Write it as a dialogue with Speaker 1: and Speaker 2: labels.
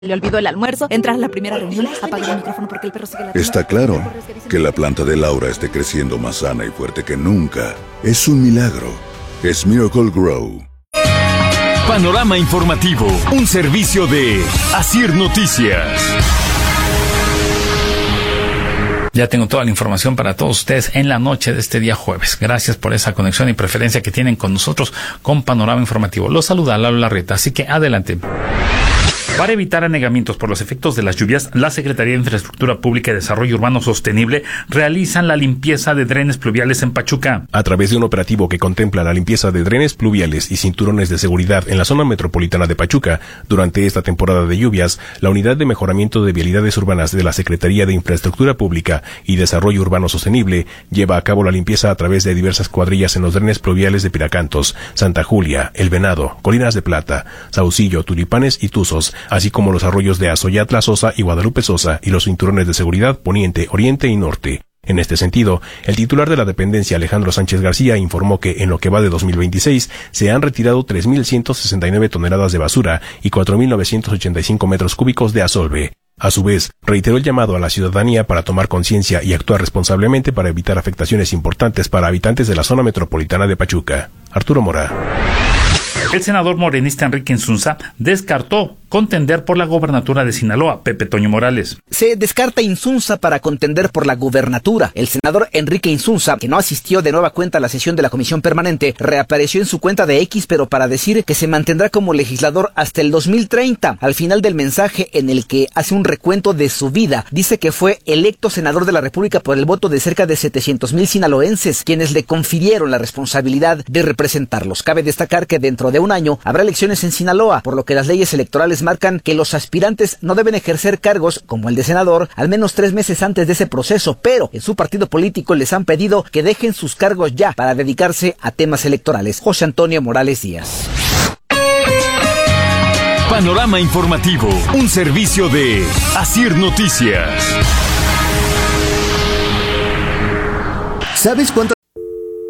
Speaker 1: Le olvidó el almuerzo, entrar a la primera reunión, apagar el micrófono porque el perro sigue la...
Speaker 2: Está claro que la planta de Laura esté creciendo más sana y fuerte que nunca. Es un milagro. Es Miracle Grow.
Speaker 3: Panorama informativo, un servicio de Asir Noticias. Ya tengo toda la información para todos ustedes en la noche de este día jueves. Gracias por esa conexión y preferencia que tienen con nosotros con Panorama Informativo. Los saluda Lalo Larreta, así que adelante. Para evitar anegamientos por los efectos de las lluvias, la Secretaría de Infraestructura Pública y Desarrollo Urbano Sostenible realizan la limpieza de drenes pluviales en Pachuca.
Speaker 4: A través de un operativo que contempla la limpieza de drenes pluviales y cinturones de seguridad en la zona metropolitana de Pachuca, durante esta temporada de lluvias, la Unidad de Mejoramiento de Vialidades Urbanas de la Secretaría de Infraestructura Pública y Desarrollo Urbano Sostenible lleva a cabo la limpieza a través de diversas cuadrillas en los drenes pluviales de Piracantos, Santa Julia, El Venado, Colinas de Plata, Saucillo, Tulipanes y Tuzos, así como los arroyos de Azoyatla, Sosa y Guadalupe Sosa y los cinturones de seguridad Poniente, Oriente y Norte. En este sentido, el titular de la dependencia, Alejandro Sánchez García, informó que en lo que va de 2026 se han retirado 3.169 toneladas de basura y 4.985 metros cúbicos de asolve. A su vez, reiteró el llamado a la ciudadanía para tomar conciencia y actuar responsablemente para evitar afectaciones importantes para habitantes de la zona metropolitana de Pachuca. Arturo Mora.
Speaker 3: El senador morenista Enrique Insunza descartó contender por la gobernatura de Sinaloa. Pepe Toño Morales.
Speaker 5: Se descarta Insunza para contender por la gubernatura. El senador Enrique Insunza, que no asistió de nueva cuenta a la sesión de la Comisión Permanente, reapareció en su cuenta de X, pero para decir que se mantendrá como legislador hasta el 2030. Al final del mensaje, en el que hace un recuento de su vida, dice que fue electo senador de la República por el voto de cerca de 700,000 sinaloenses, quienes le confirieron la responsabilidad de representarlos. Cabe destacar que dentro de un año habrá elecciones en Sinaloa, por lo que las leyes electorales marcan que los aspirantes no deben ejercer cargos como el de senador al menos 3 meses antes de ese proceso, pero en su partido político les han pedido que dejen sus cargos ya para dedicarse a temas electorales. José Antonio Morales Díaz.
Speaker 3: Panorama informativo, un servicio de Asir Noticias.
Speaker 6: ¿Sabes cuánto